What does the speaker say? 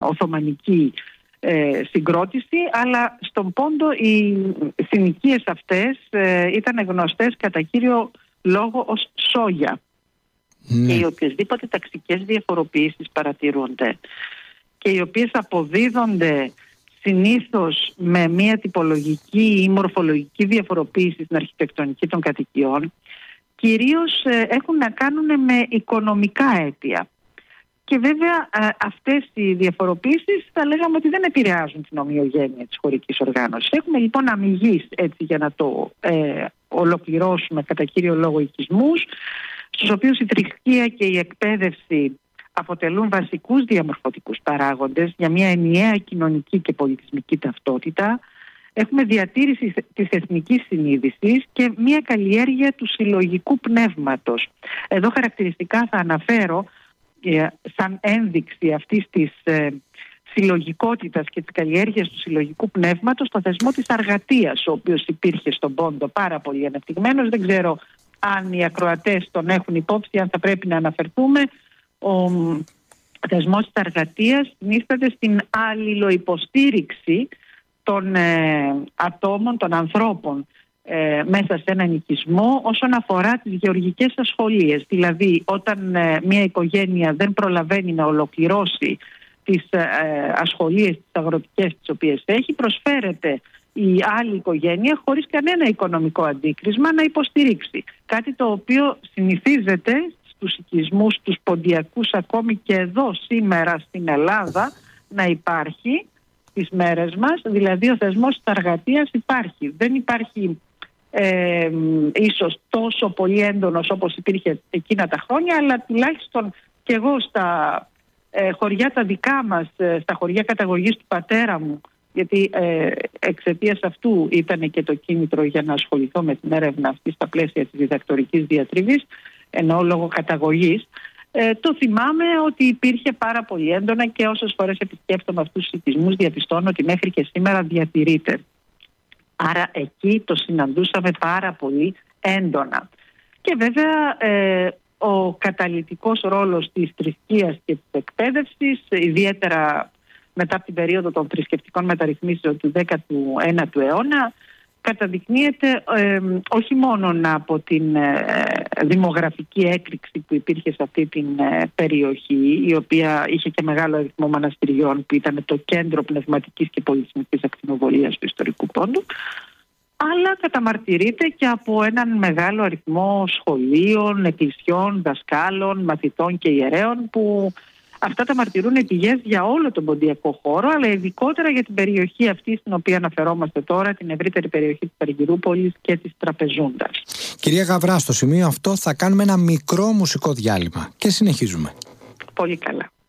Οθωμανική συγκρότηση, αλλά στον Πόντο οι συνοικίες αυτές ήταν γνωστές κατά κύριο λόγο ως σόγια. Και οι οποιασδήποτε ταξικές διαφοροποιήσεις παρατηρούνται και οι οποίες αποδίδονται συνήθως με μια τυπολογική ή μορφολογική διαφοροποίηση στην αρχιτεκτονική των κατοικιών, κυρίως έχουν να κάνουν με οικονομικά αίτια. Και βέβαια αυτές οι διαφοροποίησεις θα λέγαμε ότι δεν επηρεάζουν την ομοιογένεια της χωρικής οργάνωσης. Έχουμε λοιπόν αμυγείς, έτσι για να το ολοκληρώσουμε, κατά κύριο λόγο οικισμούς, στους οποίους η θρησκεία και η εκπαίδευση αποτελούν βασικούς διαμορφωτικούς παράγοντες για μια ενιαία κοινωνική και πολιτισμική ταυτότητα. Έχουμε διατήρηση της εθνικής συνείδησης και μια καλλιέργεια του συλλογικού πνεύματος. Εδώ χαρακτηριστικά θα αναφέρω σαν ένδειξη αυτής της συλλογικότητας και της καλλιέργειας του συλλογικού πνεύματος το θεσμό της αργατείας, ο οποίος υπήρχε στον Πόντο πάρα πολύ αναπτυγμένος. Δεν ξέρω αν οι ακροατές τον έχουν υπόψη, αν θα πρέπει να αναφερθούμε. Ο θεσμός της αργατείας συνίσταται στην αλληλοϊποστήριξη των ατόμων, των ανθρώπων μέσα σε έναν οικισμό όσον αφορά τις γεωργικές ασχολίες. Δηλαδή όταν μια οικογένεια δεν προλαβαίνει να ολοκληρώσει τις ασχολίες τις αγροτικές τις οποίες έχει, προσφέρεται η άλλη οικογένεια χωρίς κανένα οικονομικό αντίκρισμα να υποστηρίξει. Κάτι το οποίο συνηθίζεται στους οικισμούς, τους ποντιακούς, ακόμη και εδώ σήμερα στην Ελλάδα να υπάρχει στις μέρες μας. Δηλαδή ο θεσμός της αργατείας υπάρχει. Δεν υπάρχει ίσως τόσο πολύ έντονος όπως υπήρχε εκείνα τα χρόνια, αλλά τουλάχιστον και εγώ στα χωριά τα δικά μας, στα χωριά καταγωγής του πατέρα μου, γιατί εξαιτίας αυτού ήταν και το κίνητρο για να ασχοληθώ με την έρευνα αυτή στα πλαίσια της διδακτορικής διατριβής, ενώ λόγω καταγωγής, το θυμάμαι ότι υπήρχε πάρα πολύ έντονα και όσες φορές επισκέπτομαι αυτούς τους οικισμούς διαπιστώνω ότι μέχρι και σήμερα διατηρείται. Άρα εκεί το συναντούσαμε πάρα πολύ έντονα. Και βέβαια ο καταλυτικός ρόλος της θρησκείας και της εκπαίδευσης, ιδιαίτερα μετά από την περίοδο των θρησκευτικών μεταρρυθμίσεων του 19ου αιώνα, καταδεικνύεται όχι μόνο από την δημογραφική έκρηξη που υπήρχε σε αυτή την περιοχή, η οποία είχε και μεγάλο αριθμό μοναστηριών που ήταν το κέντρο πνευματικής και πολιτισμικής ακτινοβολίας του ιστορικού Πόντου, αλλά καταμαρτυρείται και από έναν μεγάλο αριθμό σχολείων, εκκλησιών, δασκάλων, μαθητών και ιερέων που αυτά τα μαρτυρούν οι πηγές για όλο τον ποντιακό χώρο, αλλά ειδικότερα για την περιοχή αυτή στην οποία αναφερόμαστε τώρα, την ευρύτερη περιοχή της Αργυρούπολης και της Τραπεζούντας. Κυρία Γαβρά, στο σημείο αυτό θα κάνουμε ένα μικρό μουσικό διάλειμμα και συνεχίζουμε. Πολύ καλά.